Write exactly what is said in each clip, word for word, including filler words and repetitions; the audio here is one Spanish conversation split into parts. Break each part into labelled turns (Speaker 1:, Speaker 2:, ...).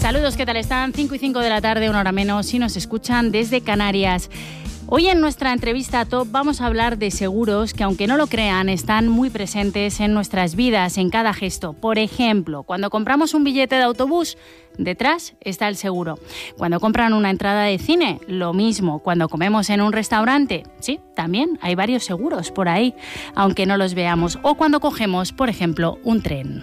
Speaker 1: Saludos, ¿qué tal están? cinco y cinco de la tarde, una hora menos, si nos escuchan desde Canarias. Hoy en nuestra entrevista Top vamos a hablar de seguros que, aunque no lo crean, están muy presentes en nuestras vidas, en cada gesto. Por ejemplo, cuando compramos un billete de autobús, detrás está el seguro. Cuando compran una entrada de cine, lo mismo. Cuando comemos en un restaurante, sí, también hay varios seguros por ahí, aunque no los veamos. O cuando cogemos, por ejemplo, un tren.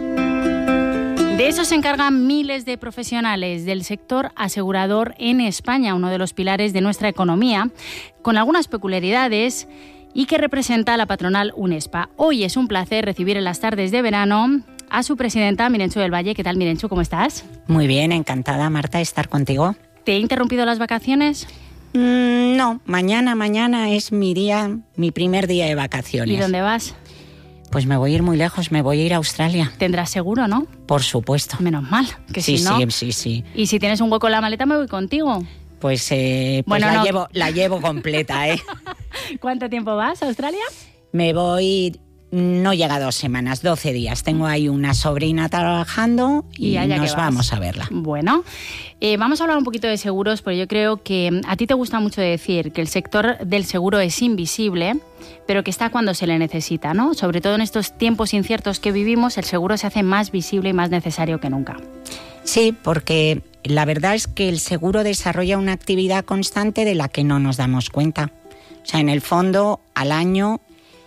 Speaker 1: De eso se encargan miles de profesionales del sector asegurador en España, uno de los pilares de nuestra economía, con algunas peculiaridades y que representa a la patronal UNESPA. Hoy es un placer recibir en las tardes de verano a su presidenta, Mirenchu del Valle. ¿Qué tal, Mirenchu? ¿Cómo estás?
Speaker 2: Muy bien, encantada, Marta, de estar contigo.
Speaker 1: ¿Te he interrumpido las vacaciones?
Speaker 2: Mm, no, mañana, mañana es mi día, mi primer día de vacaciones.
Speaker 1: ¿Y dónde vas?
Speaker 2: Pues me voy a ir muy lejos, me voy a ir a Australia.
Speaker 1: Tendrás seguro, ¿no?
Speaker 2: Por supuesto.
Speaker 1: Menos mal, que
Speaker 2: sí,
Speaker 1: si no...
Speaker 2: Sí, sí, sí.
Speaker 1: Y si tienes un hueco en la maleta, me voy contigo.
Speaker 2: Pues, eh, pues
Speaker 1: bueno,
Speaker 2: la,
Speaker 1: no.
Speaker 2: llevo, la llevo completa, ¿eh?
Speaker 1: ¿Cuánto tiempo vas a Australia?
Speaker 2: Me voy... No llega a dos semanas, doce días. Tengo ahí una sobrina trabajando y, y nos vamos a verla.
Speaker 1: Bueno, eh, vamos a hablar un poquito de seguros, porque yo creo que a ti te gusta mucho decir que el sector del seguro es invisible, pero que está cuando se le necesita, ¿no? Sobre todo en estos tiempos inciertos que vivimos, el seguro se hace más visible y más necesario que nunca.
Speaker 2: Sí, porque la verdad es que el seguro desarrolla una actividad constante de la que no nos damos cuenta. O sea, en el fondo, al año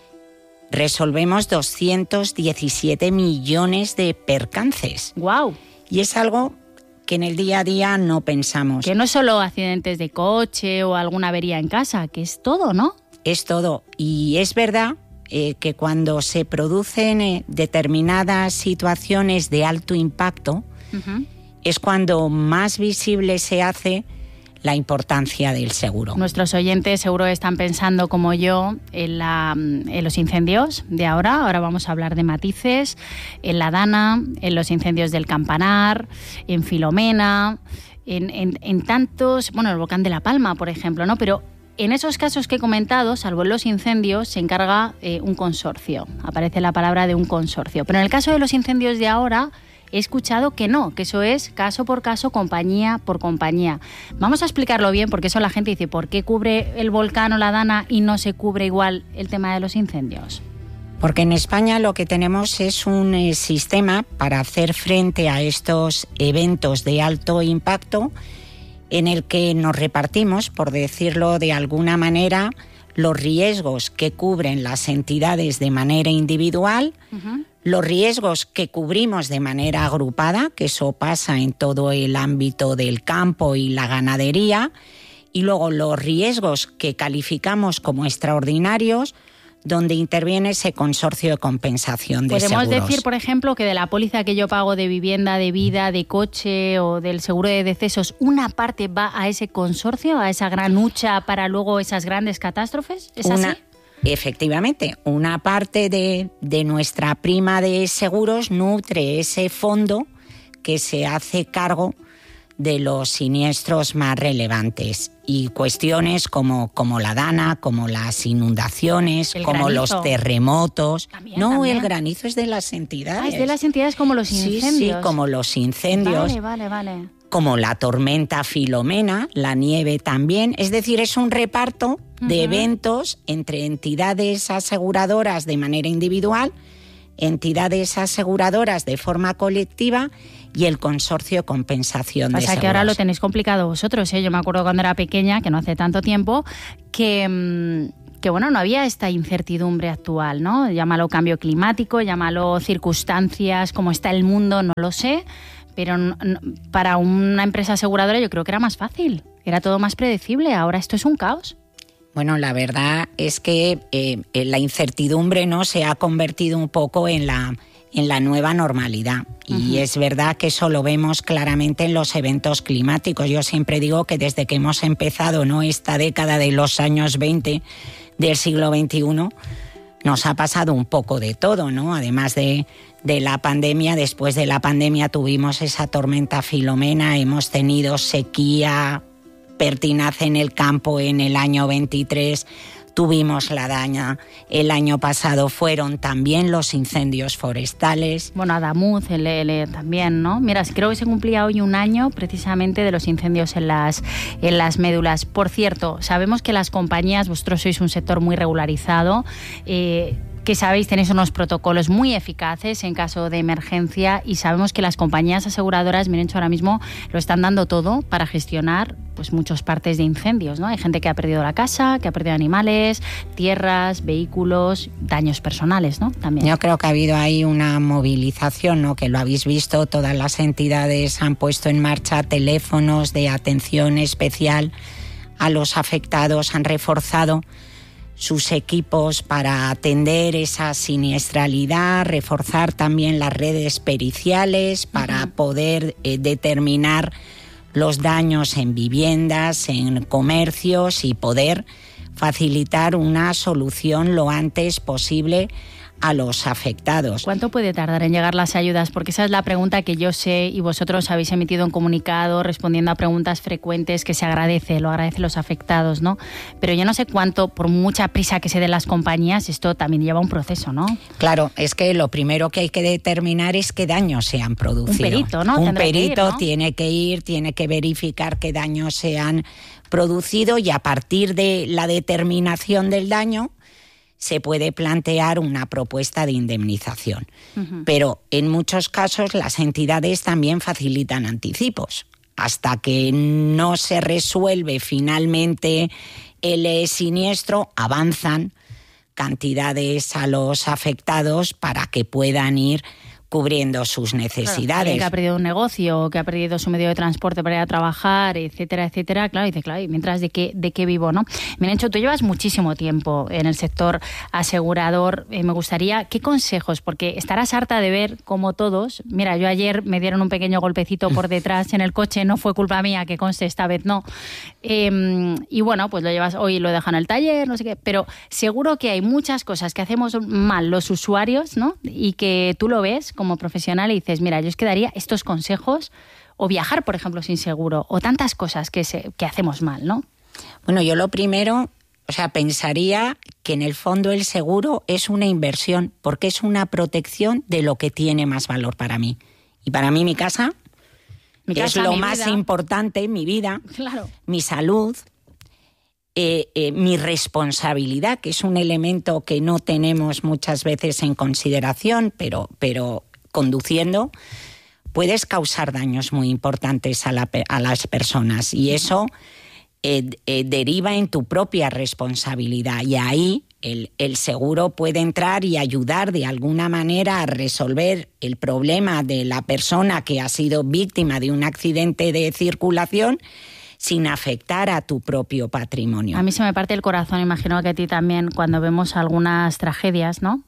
Speaker 2: resolvemos doscientos diecisiete millones de percances.
Speaker 1: ¡Guau!
Speaker 2: Y es algo que en el día a día no pensamos.
Speaker 1: Que no es solo accidentes de coche o alguna avería en casa, que es todo, ¿no?
Speaker 2: Es todo. Y es verdad eh, que cuando se producen eh, determinadas situaciones de alto impacto, uh-huh. es cuando más visible se hace la importancia del seguro.
Speaker 1: Nuestros oyentes seguro están pensando, como yo, en, la, en los incendios de ahora. Ahora vamos a hablar de matices, en la Dana, en los incendios del Campanar, en Filomena, en, en, en tantos... Bueno, el volcán de La Palma, por ejemplo, ¿no? Pero en esos casos que he comentado, salvo en los incendios, se encarga eh, un consorcio. Aparece la palabra de un consorcio. Pero en el caso de los incendios de ahora, he escuchado que no, que eso es caso por caso, compañía por compañía. Vamos a explicarlo bien, porque eso la gente dice, ¿por qué cubre el volcán o la Dana y no se cubre igual el tema de los incendios?
Speaker 2: Porque en España lo que tenemos es un eh, sistema para hacer frente a estos eventos de alto impacto en el que nos repartimos, por decirlo de alguna manera, los riesgos que cubren las entidades de manera individual, uh-huh. los riesgos que cubrimos de manera agrupada, que eso pasa en todo el ámbito del campo y la ganadería, y luego los riesgos que calificamos como extraordinarios, donde interviene ese consorcio de compensación de
Speaker 1: Podemos
Speaker 2: seguros.
Speaker 1: decir, por ejemplo, que de la póliza que yo pago de vivienda, de vida, de coche o del seguro de decesos, ¿una parte va a ese consorcio, a esa gran hucha para luego esas grandes catástrofes? ¿Es
Speaker 2: Una...
Speaker 1: así?
Speaker 2: Efectivamente, una parte de, de nuestra prima de seguros nutre ese fondo que se hace cargo de los siniestros más relevantes y cuestiones como, como la Dana, como las inundaciones,
Speaker 1: el
Speaker 2: como
Speaker 1: granizo.
Speaker 2: Los terremotos.
Speaker 1: También,
Speaker 2: no,
Speaker 1: también.
Speaker 2: El granizo es de las entidades.
Speaker 1: Ah, es de las entidades como los incendios.
Speaker 2: Sí, sí, como los incendios.
Speaker 1: Vale, vale, vale.
Speaker 2: Como la tormenta Filomena, la nieve también. Es decir, es un reparto de uh-huh. eventos entre entidades aseguradoras de manera individual, entidades aseguradoras de forma colectiva y el consorcio de compensación de seguros.
Speaker 1: Pasa que ahora lo tenéis complicado vosotros, ¿eh? Yo me acuerdo cuando era pequeña, que no hace tanto tiempo, que... que bueno, no había esta incertidumbre actual, ¿no? Llámalo cambio climático, llámalo circunstancias, cómo está el mundo, no lo sé, pero no, no, para una empresa aseguradora yo creo que era más fácil, era todo más predecible, ahora esto es un caos.
Speaker 2: Bueno, la verdad es que eh, la incertidumbre, ¿no?, se ha convertido un poco en la, en la nueva normalidad. Y uh-huh. es verdad que eso lo vemos claramente en los eventos climáticos. Yo siempre digo que desde que hemos empezado, ¿no?, esta década de los años veinte del siglo veintiuno, nos ha pasado un poco de todo, ¿no? Además de, de la pandemia, después de la pandemia tuvimos esa tormenta Filomena, hemos tenido sequía pertinaz en el campo en el año veintitrés, tuvimos la daña el año pasado fueron también los incendios forestales.
Speaker 1: Bueno, Adamuz el, el, también, ¿no? Mira, creo que se cumplía hoy un año precisamente de los incendios en las, en las médulas. Por cierto, sabemos que las compañías, vosotros sois un sector muy regularizado, eh, que sabéis, tenéis unos protocolos muy eficaces en caso de emergencia y sabemos que las compañías aseguradoras, miren, ahora mismo lo están dando todo para gestionar pues muchas partes de incendios, ¿no? Hay gente que ha perdido la casa, que ha perdido animales, tierras, vehículos, daños personales, ¿no? También.
Speaker 2: Yo creo que ha habido ahí una movilización, ¿no? Que lo habéis visto, todas las entidades han puesto en marcha teléfonos de atención especial a los afectados, han reforzado sus equipos para atender esa siniestralidad, reforzar también las redes periciales para uh-huh. poder eh, determinar los daños en viviendas, en comercios y poder facilitar una solución lo antes posible a los afectados.
Speaker 1: ¿Cuánto puede tardar en llegar las ayudas? Porque esa es la pregunta que yo sé y vosotros habéis emitido un comunicado respondiendo a preguntas frecuentes que se agradece, lo agradecen los afectados, ¿no? Pero yo no sé cuánto, por mucha prisa que se den las compañías, esto también lleva un proceso, ¿no?
Speaker 2: Claro, es que lo primero que hay que determinar es qué daños se han producido.
Speaker 1: Un perito, ¿no?
Speaker 2: Un perito
Speaker 1: ir, ¿no?
Speaker 2: tiene que ir, tiene que verificar qué daños se han producido y a partir de la determinación del daño se puede plantear una propuesta de indemnización. Uh-huh. Pero en muchos casos las entidades también facilitan anticipos. Hasta que no se resuelve finalmente el siniestro, avanzan cantidades a los afectados para que puedan ir cubriendo sus necesidades.
Speaker 1: Claro, que ha perdido un negocio, que ha perdido su medio de transporte para ir a trabajar, etcétera, etcétera. Claro, dice, claro, y mientras de qué, de qué vivo, ¿no? Mirencho, tú llevas muchísimo tiempo en el sector asegurador. Eh, me gustaría, ¿qué consejos? Porque estarás harta de ver cómo todos... Mira, yo ayer me dieron un pequeño golpecito por detrás en el coche, no fue culpa mía, que conste, esta vez no. Eh, y bueno, pues lo llevas, hoy lo dejan en el taller, no sé qué, pero seguro que hay muchas cosas que hacemos mal los usuarios, ¿no? Y que tú lo ves como profesional y dices, mira, yo os quedaría estos consejos, o viajar, por ejemplo, sin seguro, o tantas cosas que, se, que hacemos mal, ¿no?
Speaker 2: Bueno, yo lo primero, o sea, pensaría que en el fondo el seguro es una inversión, porque es una protección de lo que tiene más valor para mí. Y para mí mi casa, mi casa es lo más vida. importante, mi vida,
Speaker 1: claro.
Speaker 2: mi salud, eh, eh, mi responsabilidad, que es un elemento que no tenemos muchas veces en consideración, pero... pero conduciendo, puedes causar daños muy importantes a, la, a las personas y eso eh, eh, deriva en tu propia responsabilidad y ahí el, el seguro puede entrar y ayudar de alguna manera a resolver el problema de la persona que ha sido víctima de un accidente de circulación sin afectar a tu propio patrimonio.
Speaker 1: A mí se me parte el corazón, imagino que a ti también, cuando vemos algunas tragedias, ¿no?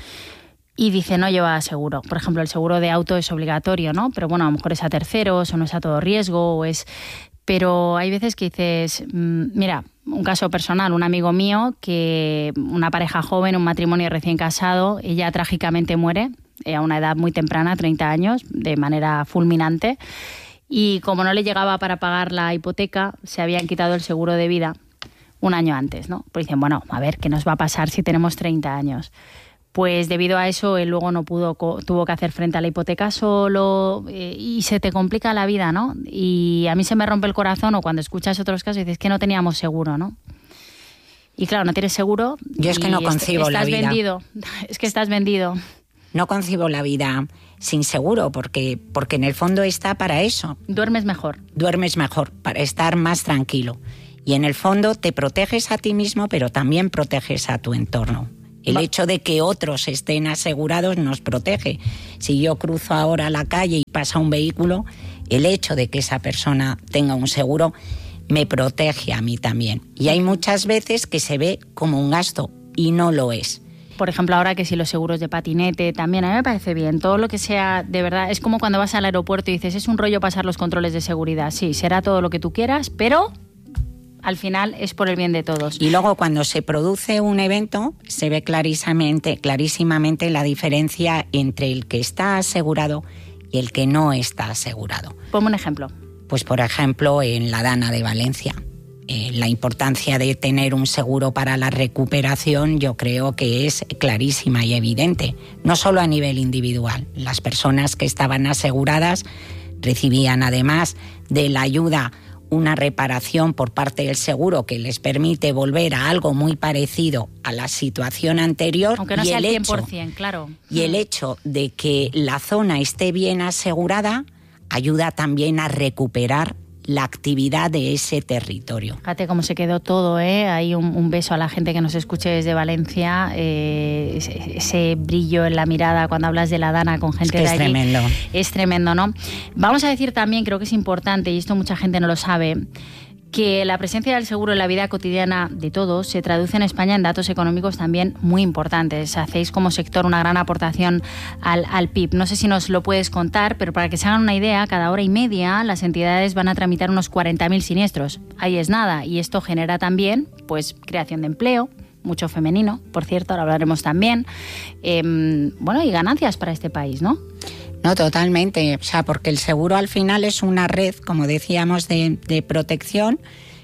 Speaker 1: Y dice, no lleva seguro. Por ejemplo, el seguro de auto es obligatorio, ¿no? Pero bueno, a lo mejor es a terceros o no es a todo riesgo. O es... Pero hay veces que dices, mira, un caso personal, un amigo mío, que una pareja joven, un matrimonio recién casado, ella trágicamente muere a una edad muy temprana, treinta años, de manera fulminante. Y como no le llegaba para pagar la hipoteca, se habían quitado el seguro de vida un año antes, ¿no? Pues dicen, bueno, a ver, ¿qué nos va a pasar si tenemos treinta años? Pues debido a eso él luego no pudo, tuvo que hacer frente a la hipoteca solo eh, y se te complica la vida, ¿no? Y a mí se me rompe el corazón o cuando escuchas otros casos dices que no teníamos seguro, ¿no? Y claro, no tienes seguro.
Speaker 2: Yo es que no concibo
Speaker 1: est-
Speaker 2: la vida.
Speaker 1: Estás vendido, es que estás vendido.
Speaker 2: No concibo la vida sin seguro porque, porque en el fondo está para eso.
Speaker 1: Duermes mejor.
Speaker 2: Duermes mejor, para estar más tranquilo. Y en el fondo te proteges a ti mismo, pero también proteges a tu entorno. El hecho de que otros estén asegurados nos protege. Si yo cruzo ahora la calle y pasa un vehículo, el hecho de que esa persona tenga un seguro me protege a mí también. Y hay muchas veces que se ve como un gasto y no lo es.
Speaker 1: Por ejemplo, ahora que si los seguros de patinete también, a mí me parece bien. Todo lo que sea, de verdad, es como cuando vas al aeropuerto y dices, es un rollo pasar los controles de seguridad. Sí, será todo lo que tú quieras, pero... al final es por el bien de todos.
Speaker 2: Y luego cuando se produce un evento se ve clarísimamente, clarísimamente la diferencia entre el que está asegurado y el que no está asegurado.
Speaker 1: Ponme un ejemplo.
Speaker 2: Pues por ejemplo en la Dana de Valencia. eh, la importancia de tener un seguro para la recuperación yo creo que es clarísima y evidente, no solo a nivel individual. Las personas que estaban aseguradas recibían además de la ayuda una reparación por parte del seguro que les permite volver a algo muy parecido a la situación anterior.
Speaker 1: Aunque no
Speaker 2: y
Speaker 1: sea
Speaker 2: el
Speaker 1: el cien por
Speaker 2: hecho,
Speaker 1: ciento, claro.
Speaker 2: Y el hecho de que la zona esté bien asegurada ayuda también a recuperar la actividad de ese territorio.
Speaker 1: Fíjate cómo se quedó todo, ¿eh? Hay un, un beso a la gente que nos escuche desde Valencia, eh, ese, ese brillo en la mirada cuando hablas de la Dana con gente
Speaker 2: es que
Speaker 1: de
Speaker 2: es
Speaker 1: allí.
Speaker 2: tremendo.
Speaker 1: Es tremendo, ¿no? Vamos a decir también, creo que es importante, y esto mucha gente no lo sabe, que la presencia del seguro en la vida cotidiana de todos se traduce en España en datos económicos también muy importantes. Hacéis como sector una gran aportación al, al P I B. No sé si nos lo puedes contar, pero para que se hagan una idea, cada hora y media las entidades van a tramitar unos cuarenta mil siniestros. Ahí es nada. Y esto genera también pues, creación de empleo, mucho femenino, por cierto, ahora hablaremos también. Eh, bueno, y ganancias para este país, ¿no?
Speaker 2: No, totalmente. O sea, porque el seguro al final es una red, como decíamos, de, de protección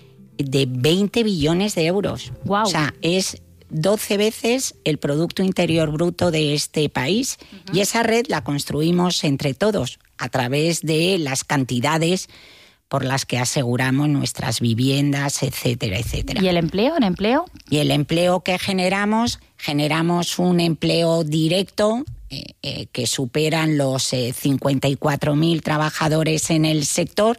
Speaker 2: de veinte billones de euros.
Speaker 1: Wow.
Speaker 2: O sea, es doce veces el Producto Interior Bruto de este país. Uh-huh. Y esa red la construimos entre todos a través de las cantidades por las que aseguramos nuestras viviendas, etcétera, etcétera.
Speaker 1: ¿Y el empleo? ¿El empleo?
Speaker 2: Y el empleo que generamos, generamos un empleo directo eh, eh, que superan los eh, cincuenta y cuatro mil trabajadores en el sector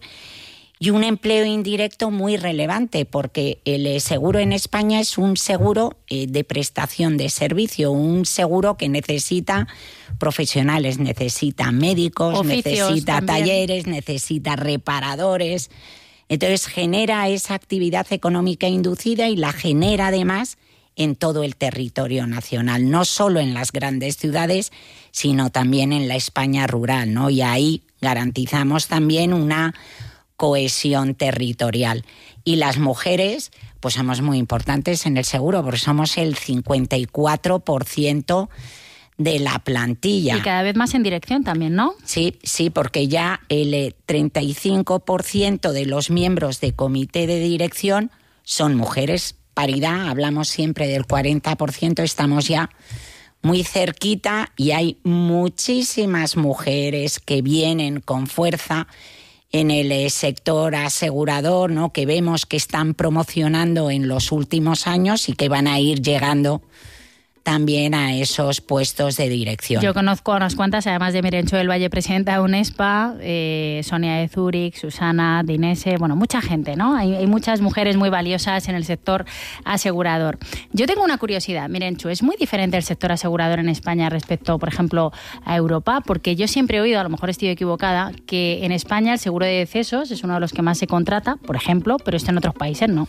Speaker 2: y un empleo indirecto muy relevante porque el eh, seguro en España es un seguro eh, de prestación de servicio, un seguro que necesita profesionales, necesita médicos,
Speaker 1: oficios
Speaker 2: necesita
Speaker 1: también.
Speaker 2: talleres, necesita reparadores. Entonces genera esa actividad económica inducida y la genera además en todo el territorio nacional, no solo en las grandes ciudades, sino también en la España rural, ¿no? Y ahí garantizamos también una cohesión territorial. Y las mujeres, pues somos muy importantes en el seguro, porque somos el cincuenta y cuatro por ciento de la plantilla.
Speaker 1: Y cada vez más en dirección también, ¿no?
Speaker 2: Sí, sí, porque ya el treinta y cinco por ciento de los miembros de comité de dirección son mujeres. Paridad, hablamos siempre del cuarenta por ciento, estamos ya muy cerquita y hay muchísimas mujeres que vienen con fuerza en el sector asegurador, ¿no? Que vemos que están promocionando en los últimos años y que van a ir llegando también a esos puestos de dirección.
Speaker 1: Yo conozco a unas cuantas, además de Mirencho del Valle, presidenta de UNESPA, eh, Sonia de Zúrich, Susana de Inese, bueno, mucha gente, ¿no? Hay, hay muchas mujeres muy valiosas en el sector asegurador. Yo tengo una curiosidad, Mirencho, ¿es muy diferente el sector asegurador en España respecto, por ejemplo, a Europa? Porque yo siempre he oído, a lo mejor estoy equivocada, que en España el seguro de decesos es uno de los que más se contrata, por ejemplo, pero esto en otros países no.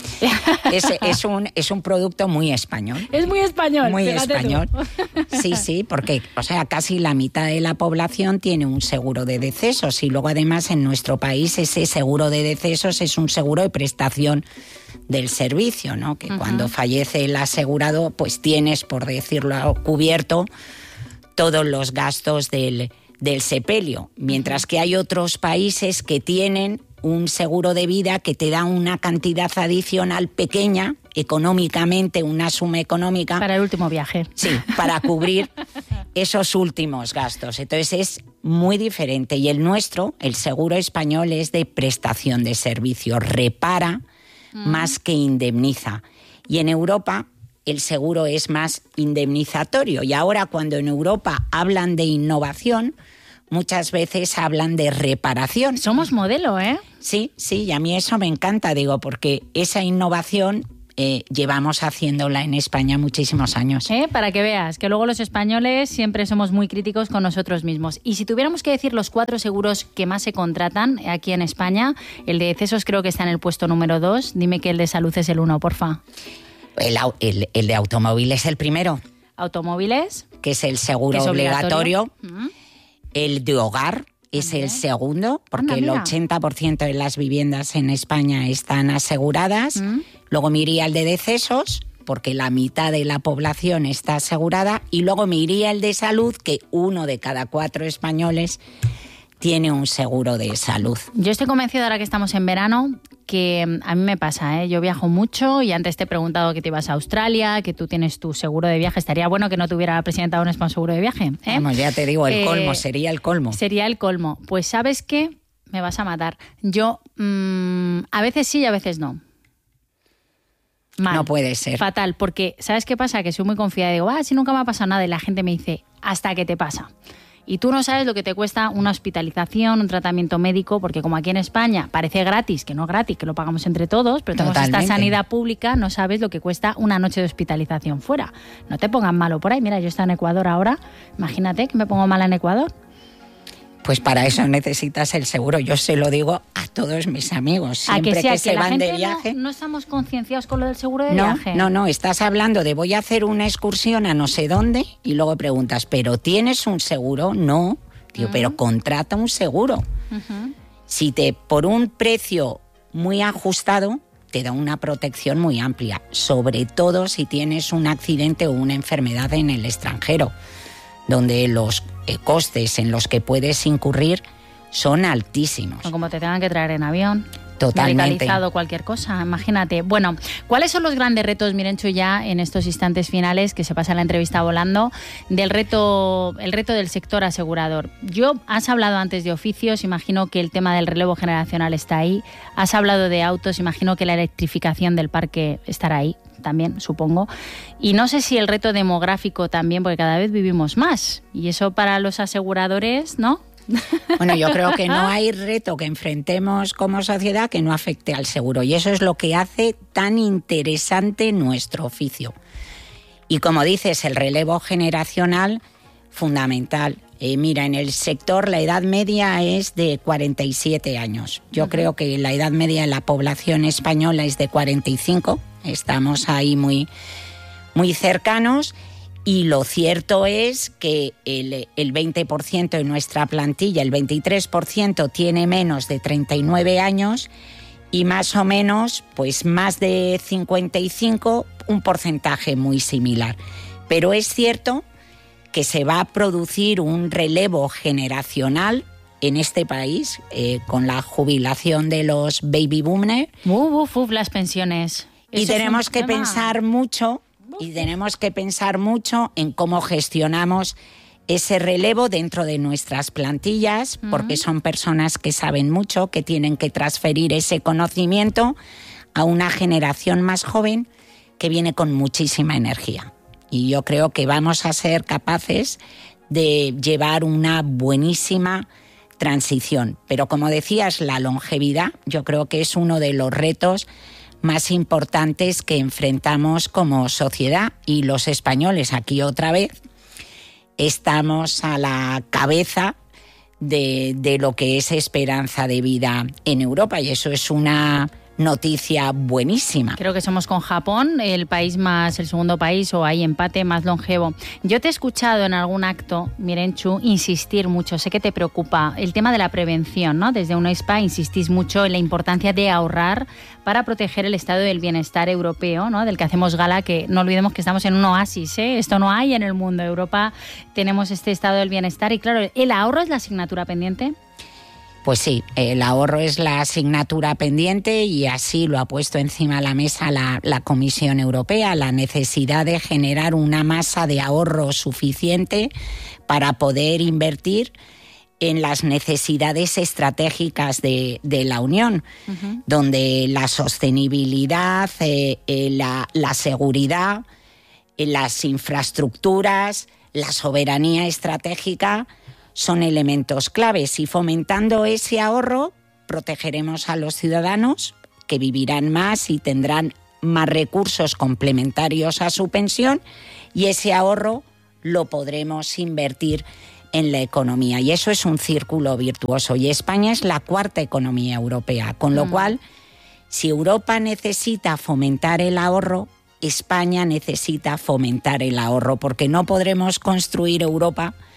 Speaker 2: Es, es, un, es un producto muy español.
Speaker 1: Es muy español.
Speaker 2: Muy
Speaker 1: Fíjate
Speaker 2: español.
Speaker 1: Tú.
Speaker 2: Sí, sí, porque, o sea, casi la mitad de la población tiene un seguro de decesos y luego además en nuestro país ese seguro de decesos es un seguro de prestación del servicio, ¿no? Que uh-huh. cuando fallece el asegurado, pues tienes, por decirlo, cubierto todos los gastos del, del sepelio, mientras que hay otros países que tienen un seguro de vida que te da una cantidad adicional pequeña, económicamente, una suma económica.
Speaker 1: Para el último viaje.
Speaker 2: Sí, para cubrir esos últimos gastos. Entonces es muy diferente. Y el nuestro, el seguro español, es de prestación de servicio. Repara mm. más que indemniza. Y en Europa el seguro es más indemnizatorio. Y ahora cuando en Europa hablan de innovación, muchas veces hablan de reparación.
Speaker 1: Somos modelo, ¿eh?
Speaker 2: Sí, sí, y a mí eso me encanta, digo, porque esa innovación eh, llevamos haciéndola en España muchísimos años.
Speaker 1: ¿Eh? Para que veas, que luego los españoles siempre somos muy críticos con nosotros mismos. Y si tuviéramos que decir los cuatro seguros que más se contratan aquí en España, el de decesos creo que está en el puesto número dos. Dime que el de salud es el uno, porfa.
Speaker 2: El, el, el de automóvil es el primero.
Speaker 1: ¿Automóviles?
Speaker 2: Que es el seguro es obligatorio. obligatorio. Uh-huh. El de hogar es ¿También? el segundo, porque Anda, el ochenta por ciento de las viviendas en España están aseguradas. ¿Mm? Luego me iría el de decesos, porque la mitad de la población está asegurada. Y luego me iría el de salud, que uno de cada cuatro españoles tiene un seguro de salud.
Speaker 1: Yo estoy convencida ahora que estamos en verano que a mí me pasa, ¿eh? Yo viajo mucho y antes te he preguntado que te ibas a Australia, que tú tienes tu seguro de viaje. Estaría bueno que no tuviera la presidenta de UNESPA un seguro de viaje, ¿eh?
Speaker 2: Vamos, ya te digo, el
Speaker 1: Eh,
Speaker 2: colmo, sería el colmo.
Speaker 1: Sería el colmo. Pues ¿sabes qué? Me vas a matar. Yo mmm, a veces sí y a veces no. Mal.
Speaker 2: No puede ser.
Speaker 1: Fatal, porque ¿sabes qué pasa? Que soy muy confiada y digo, ah, si nunca me ha pasado nada, y la gente me dice, hasta que te pasa. Y tú no sabes lo que te cuesta una hospitalización, un tratamiento médico, porque como aquí en España parece gratis, que no gratis, que lo pagamos entre todos, pero tenemos
Speaker 2: Totalmente.
Speaker 1: esta sanidad pública, no sabes lo que cuesta una noche de hospitalización fuera. No te pongan malo por ahí. Mira, yo estoy en Ecuador ahora, imagínate que me pongo mala en Ecuador.
Speaker 2: Pues para eso necesitas el seguro. Yo se lo digo a todos mis amigos. Siempre
Speaker 1: ¿A que, sí,
Speaker 2: que,
Speaker 1: a que
Speaker 2: se
Speaker 1: la
Speaker 2: van
Speaker 1: gente
Speaker 2: de viaje.
Speaker 1: No, no estamos concienciados con lo del seguro de
Speaker 2: no,
Speaker 1: viaje.
Speaker 2: No, no, estás hablando de voy a hacer una excursión a no sé dónde y luego preguntas, ¿pero tienes un seguro? No. Digo, uh-huh. Pero contrata un seguro. Uh-huh. Si te, por un precio muy ajustado, te da una protección muy amplia, sobre todo si tienes un accidente o una enfermedad en el extranjero, donde los eh, costes en los que puedes incurrir son altísimos.
Speaker 1: O como te tengan que traer en avión.
Speaker 2: Totalmente.
Speaker 1: Medicalizado, cualquier cosa, imagínate. Bueno, ¿cuáles son los grandes retos, Mirenchu, ya en estos instantes finales, que se pasa la entrevista volando, del reto, el reto del sector asegurador? Yo, has hablado antes de oficios, imagino que el tema del relevo generacional está ahí. Has hablado de autos, imagino que la electrificación del parque estará ahí también, supongo. Y no sé si el reto demográfico también, porque cada vez vivimos más. Y eso para los aseguradores, ¿no?
Speaker 2: Bueno, yo creo que no hay reto que enfrentemos como sociedad que no afecte al seguro, y eso es lo que hace tan interesante nuestro oficio. Y como dices, el relevo generacional, fundamental. Eh, mira, en el sector la edad media es de cuarenta y siete años. Yo uh-huh. creo que la edad media de la población española es de cuarenta y cinco. Estamos ahí muy, muy cercanos. Y lo cierto es que el, el veinte por ciento de nuestra plantilla, el veintitrés por ciento tiene menos de treinta y nueve años y más o menos, pues más de cincuenta y cinco, un porcentaje muy similar. Pero es cierto que se va a producir un relevo generacional en este país eh, con la jubilación de los baby boomers.
Speaker 1: Uf, uf, uf, las pensiones.
Speaker 2: Y
Speaker 1: Eso
Speaker 2: tenemos
Speaker 1: es un
Speaker 2: que
Speaker 1: tema.
Speaker 2: pensar mucho... Y tenemos que pensar mucho en cómo gestionamos ese relevo dentro de nuestras plantillas, uh-huh. porque son personas que saben mucho, que tienen que transferir ese conocimiento a una generación más joven que viene con muchísima energía. Y yo creo que vamos a ser capaces de llevar una buenísima transición. Pero como decías, la longevidad, yo creo que es uno de los retos más importantes que enfrentamos como sociedad, y los españoles aquí otra vez estamos a la cabeza de, de lo que es esperanza de vida en Europa, y eso es una noticia buenísima.
Speaker 1: Creo que somos con Japón el país más, el segundo país, o hay empate, más longevo. Yo te he escuchado en algún acto, Mirenchu, insistir mucho, sé que te preocupa el tema de la prevención, ¿no? Desde UNESPA insistís mucho en la importancia de ahorrar para proteger el estado del bienestar europeo, ¿no? Del que hacemos gala, que no olvidemos que estamos en un oasis, ¿eh? Esto no hay en el mundo. Europa tenemos este estado del bienestar y claro, ¿el ahorro es la asignatura pendiente?
Speaker 2: Pues sí, el ahorro es la asignatura pendiente y así lo ha puesto encima de la mesa la, la Comisión Europea, la necesidad de generar una masa de ahorro suficiente para poder invertir en las necesidades estratégicas de, de la Unión, uh-huh. donde la sostenibilidad, eh, eh, la, la seguridad, eh, las infraestructuras, la soberanía estratégica son elementos claves, y fomentando ese ahorro protegeremos a los ciudadanos, que vivirán más y tendrán más recursos complementarios a su pensión, y ese ahorro lo podremos invertir en la economía, y eso es un círculo virtuoso, y España es la cuarta economía europea, con lo mm. cual, si Europa necesita fomentar el ahorro, España necesita fomentar el ahorro, porque no podremos construir Europa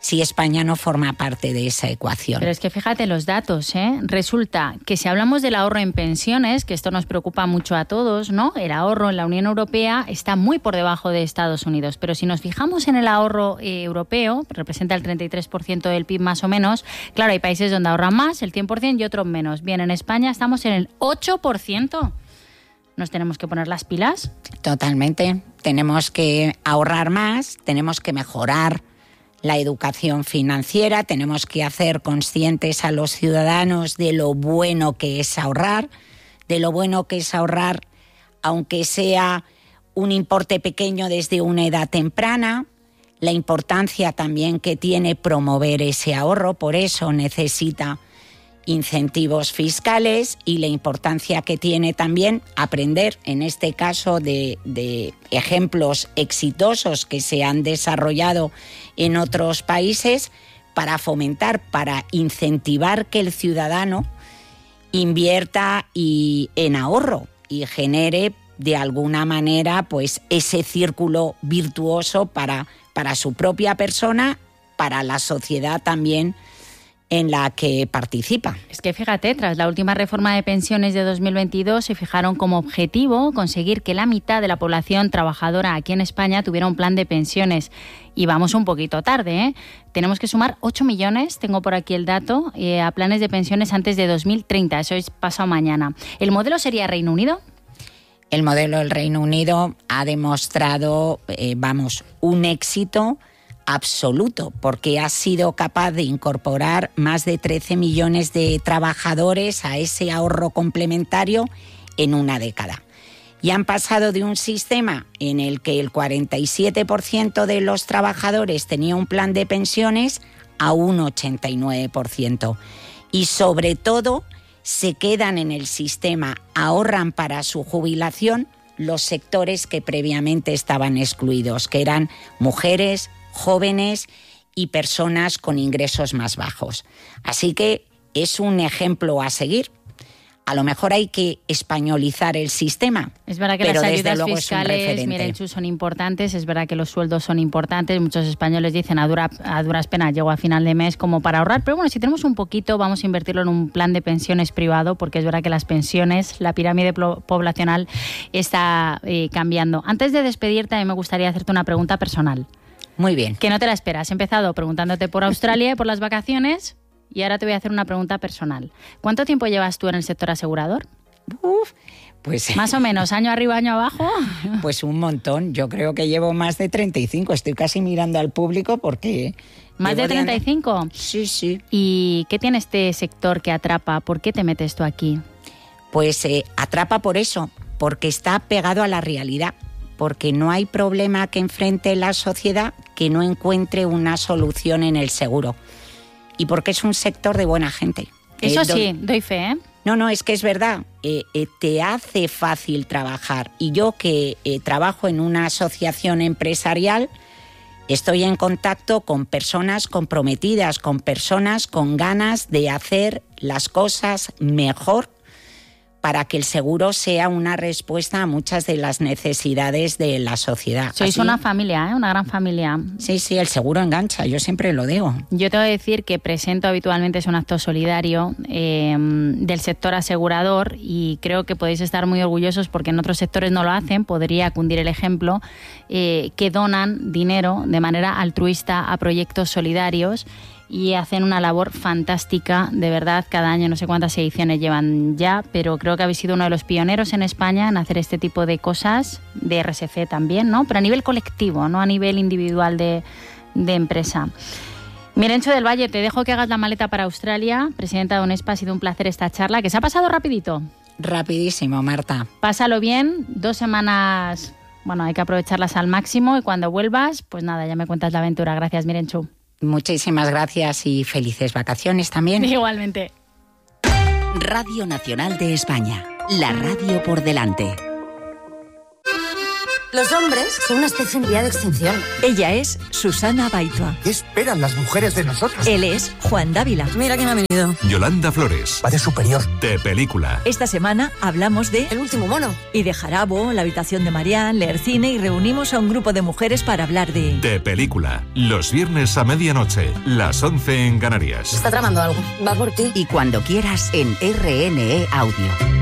Speaker 2: si España no forma parte de esa ecuación.
Speaker 1: Pero es que fíjate los datos, ¿eh? Resulta que si hablamos del ahorro en pensiones, que esto nos preocupa mucho a todos, ¿no? El ahorro en la Unión Europea está muy por debajo de Estados Unidos, pero si nos fijamos en el ahorro eh, europeo, representa el treinta y tres por ciento del P I B más o menos, claro, hay países donde ahorran más, el cien por ciento, y otros menos. Bien, en España estamos en el ocho por ciento. ¿Nos tenemos que poner las pilas?
Speaker 2: Totalmente. Tenemos que ahorrar más, tenemos que mejorar la educación financiera, tenemos que hacer conscientes a los ciudadanos de lo bueno que es ahorrar, de lo bueno que es ahorrar, aunque sea un importe pequeño desde una edad temprana, la importancia también que tiene promover ese ahorro, por eso necesita incentivos fiscales, y la importancia que tiene también aprender, en este caso, de, de ejemplos exitosos que se han desarrollado en otros países para fomentar, para incentivar que el ciudadano invierta y, en ahorro y genere de alguna manera pues ese círculo virtuoso para, para su propia persona, para la sociedad también en la que participa.
Speaker 1: Es que fíjate, tras la última reforma de pensiones de dos mil veintidós se fijaron como objetivo conseguir que la mitad de la población trabajadora aquí en España tuviera un plan de pensiones. Y vamos un poquito tarde, ¿eh? Tenemos que sumar ocho millones, tengo por aquí el dato, eh, a planes de pensiones antes de dos mil treinta, eso es pasado mañana. ¿El modelo sería Reino Unido?
Speaker 2: El modelo del Reino Unido ha demostrado, eh, vamos, un éxito absoluto, porque ha sido capaz de incorporar más de trece millones de trabajadores a ese ahorro complementario en una década. Y han pasado de un sistema en el que el cuarenta y siete por ciento de los trabajadores tenía un plan de pensiones a un ochenta y nueve por ciento. Y sobre todo se quedan en el sistema, ahorran para su jubilación los sectores que previamente estaban excluidos, que eran mujeres, jóvenes y personas con ingresos más bajos. Así que es un ejemplo a seguir. A lo mejor hay que españolizar el sistema.
Speaker 1: Es verdad que
Speaker 2: pero
Speaker 1: las ayudas
Speaker 2: desde
Speaker 1: fiscales, Mirenchu, son importantes. Es verdad que los sueldos son importantes. Muchos españoles dicen a, dura, a duras penas llego a final de mes como para ahorrar. Pero bueno, si tenemos un poquito, vamos a invertirlo en un plan de pensiones privado, porque es verdad que las pensiones, la pirámide poblacional está eh, cambiando. Antes de despedirte, a mí me gustaría hacerte una pregunta personal.
Speaker 2: Muy bien.
Speaker 1: Que no te la esperas. He empezado preguntándote por Australia y por las vacaciones, y ahora te voy a hacer una pregunta personal. ¿Cuánto tiempo llevas tú en el sector asegurador?
Speaker 2: Uf, pues...
Speaker 1: Más o menos, año arriba, año abajo.
Speaker 2: Pues un montón. Yo creo que llevo más de treinta y cinco. Estoy casi mirando al público porque...
Speaker 1: ¿Más de treinta y cinco?
Speaker 2: Sí, sí.
Speaker 1: ¿Y qué tiene este sector que atrapa? ¿Por qué te metes tú aquí?
Speaker 2: Pues eh, atrapa por eso, porque está pegado a la realidad. Porque no hay problema que enfrente la sociedad que no encuentre una solución en el seguro. Y porque es un sector de buena gente.
Speaker 1: Eso
Speaker 2: eh,
Speaker 1: sí, doy, doy fe, ¿eh?
Speaker 2: No, no, es que es verdad. Eh, eh, te hace fácil trabajar. Y yo que eh, trabajo en una asociación empresarial, estoy en contacto con personas comprometidas, con personas con ganas de hacer las cosas mejor, para que el seguro sea una respuesta a muchas de las necesidades de la sociedad.
Speaker 1: Sois
Speaker 2: Así,
Speaker 1: una familia, ¿eh? Una gran familia.
Speaker 2: Sí, sí, el seguro engancha, yo siempre lo digo.
Speaker 1: Yo te voy a decir que presento habitualmente es un acto solidario eh, del sector asegurador, y creo que podéis estar muy orgullosos porque en otros sectores no lo hacen. Podría cundir el ejemplo, eh, que donan dinero de manera altruista a proyectos solidarios y hacen una labor fantástica, de verdad. Cada año no sé cuántas ediciones llevan ya, pero creo que habéis sido uno de los pioneros en España en hacer este tipo de cosas, de R S C también, ¿no? Pero a nivel colectivo, no a nivel individual de, de empresa. Mirenchu del Valle, te dejo que hagas la maleta para Australia. Presidenta de UNESPA, ha sido un placer esta charla, que se ha pasado rapidito.
Speaker 2: Rapidísimo, Marta.
Speaker 1: Pásalo bien, dos semanas, bueno, hay que aprovecharlas al máximo, y cuando vuelvas, pues nada, ya me cuentas la aventura. Gracias, Mirenchu.
Speaker 2: Muchísimas gracias y felices vacaciones también.
Speaker 1: Igualmente.
Speaker 3: Radio Nacional de España, la radio por delante. Los hombres son una especie en vía de extinción.
Speaker 4: Ella es Susana Baitua.
Speaker 5: ¿Qué esperan las mujeres de nosotros?
Speaker 4: Él es Juan Dávila.
Speaker 3: Mira quién ha venido.
Speaker 6: Yolanda Flores.
Speaker 5: Padre superior.
Speaker 6: De Película.
Speaker 4: Esta semana hablamos de...
Speaker 3: El último mono.
Speaker 4: Y de Jarabo, La habitación de Marianne, leer cine y reunimos a un grupo de mujeres para hablar de...
Speaker 6: De Película. Los viernes a medianoche, las once en Canarias.
Speaker 3: Está tramando algo. Va por ti.
Speaker 7: Y cuando quieras en R N E Audio.